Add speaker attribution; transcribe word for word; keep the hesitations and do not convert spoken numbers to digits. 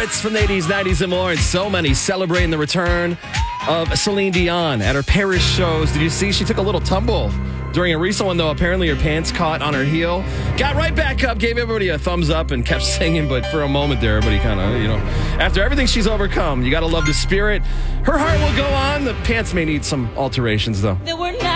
Speaker 1: favorites from the eighties, nineties, and more, and so many celebrating the return of Celine Dion at her Paris shows. Did you see she took a little tumble during a recent one, though? Apparently her pants caught on her heel. Got right back up, gave everybody a thumbs up, and kept singing. But for a moment there, everybody kind of, you know, after everything she's overcome, you got to love the spirit. Her heart will go on. The pants may need some alterations, though.
Speaker 2: There were